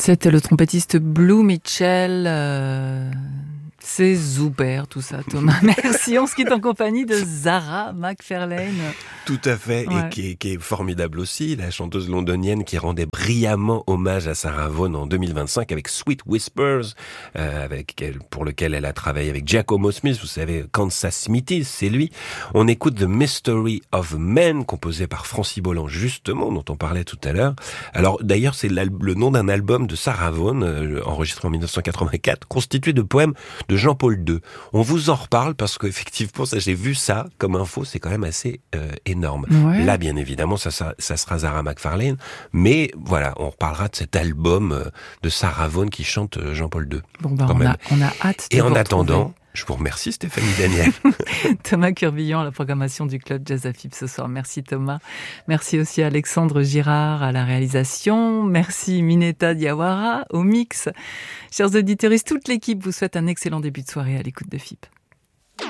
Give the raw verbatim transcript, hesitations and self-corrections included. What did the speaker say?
C'était le trompettiste Blue Mitchell. Euh... C'est super tout ça, Thomas. Merci. On se quitte en compagnie de Sarah McFarlane. Tout à fait, ouais. Et qui est, qui est formidable aussi, la chanteuse londonienne qui rendait brillamment hommage à Sarah Vaughan en deux mille vingt-cinq avec Sweet Whispers, euh, avec elle, pour lequel elle a travaillé avec Giacomo Smith. Vous savez, Kansas Smithy, c'est lui. On écoute The Mystery of Men, composé par Francis Bolland, justement, dont on parlait tout à l'heure. Alors, d'ailleurs, c'est le nom d'un album de Sarah Vaughan, euh, enregistré en dix-neuf cent quatre-vingt-quatre, constitué de poèmes de Jean-Paul deux. On vous en reparle parce qu'effectivement, ça, j'ai vu ça comme info, c'est quand même assez euh, énorme. Ouais. Là, bien évidemment, ça, ça, ça sera Sarah McFarlane, mais voilà, on reparlera de cet album euh, de Sarah Vaughan qui chante euh, Jean-Paul deux. Bon, bah, on, a, on a hâte de Et vous en retrouver. attendant, je vous remercie Stéphanie Daniel. Thomas Curbillon à la programmation du Club Jazz A F I B ce soir. Merci Thomas. Merci aussi à Alexandre Girard à la réalisation. Merci Mineta Diawara au mix. Chers auditeurs, toute l'équipe vous souhaite un excellent début de soirée à l'écoute de F I B.